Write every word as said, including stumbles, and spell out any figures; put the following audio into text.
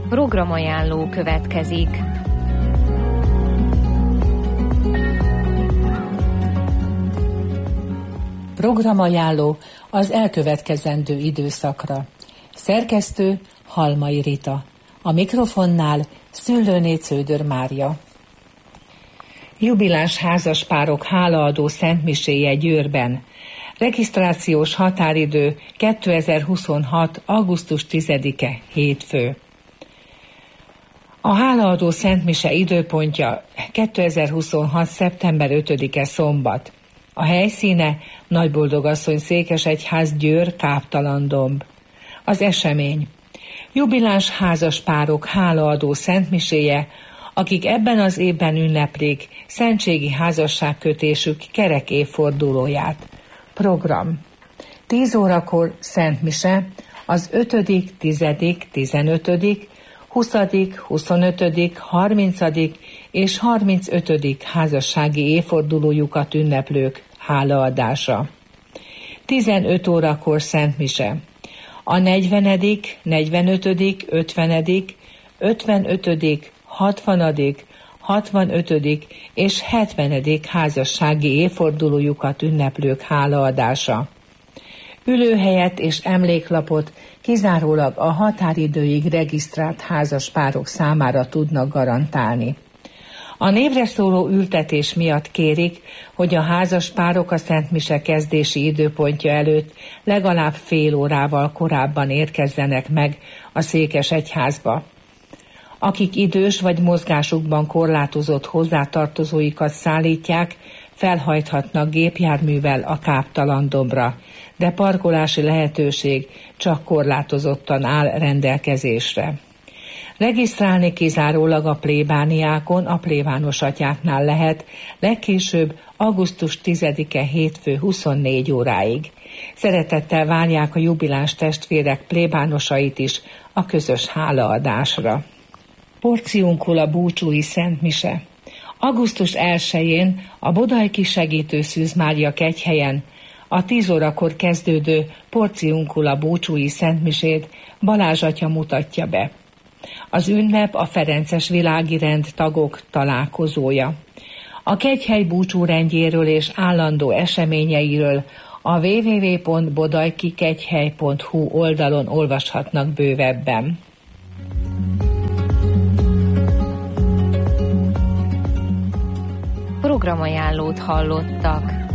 Programajánló következik. Programajánló az elkövetkezendő időszakra. Szerkesztő Halmai Rita. A mikrofonnál Szüllőné Cződör Mária. Jubiláns házaspárok hálaadó szentmiséje Győrben. Regisztrációs határidő kétezer-huszonhat. augusztus tizedike hétfő. A hálaadó szentmise időpontja kétezer-huszonhat. szeptember ötödike szombat. A helyszíne Nagyboldogasszony székesegyház Győr Káptalandomb. Az esemény: jubiláns házaspárok hálaadó szentmiséje, akik ebben az évben ünneplik szentségi házasságkötésük kerek évfordulóját. Program: tíz órakor szentmise az ötödik, tizedik, tizenötödik, huszadik, huszonötödik, harmincadik és harmincötödik házassági évfordulójukat ünneplők hálaadása. tizenöt órakor szentmise a negyvenedik, negyvenötödik, ötvenedik, ötvenötödik, hatvanadik, hatvanötödik és hetvenedik házassági évfordulójukat ünneplők hálaadása. Ülőhelyet és emléklapot kizárólag a határidőig regisztrált házaspárok számára tudnak garantálni. A névre szóló ültetés miatt kérik, hogy a házaspárok a szentmise kezdési időpontja előtt legalább fél órával korábban érkezzenek meg a székesegyházba. Akik idős vagy mozgásukban korlátozott hozzátartozóikat szállítják, felhajthatnak gépjárművel a Káptalandombra, de parkolási lehetőség csak korlátozottan áll rendelkezésre. Regisztrálni kizárólag a plébániákon, a plébános atyáknál lehet, legkésőbb augusztus tizedike hétfő huszonnégy óráig. Szeretettel várják a jubiláns testvérek plébánosait is a közös hálaadásra. Porciunkula búcsúi szentmise. augusztus elsején a Bodajki Segítő Szűz Mária kegyhelyen a tíz órakor kezdődő Porciunkula búcsúi szentmisét Balázs atya mutatja be. Az ünnep a ferences világi rend tagok találkozója. A kegyhely búcsúrendjéről és állandó eseményeiről a double-u double-u double-u pont bodajkikegyhely pont hu oldalon olvashatnak bővebben. Programajánlót hallottak.